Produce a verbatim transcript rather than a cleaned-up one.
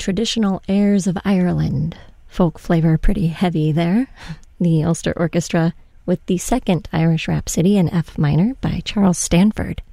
traditional airs of Ireland. Folk flavor pretty heavy there. The Ulster Orchestra with the second Irish Rhapsody in F minor by Charles Stanford.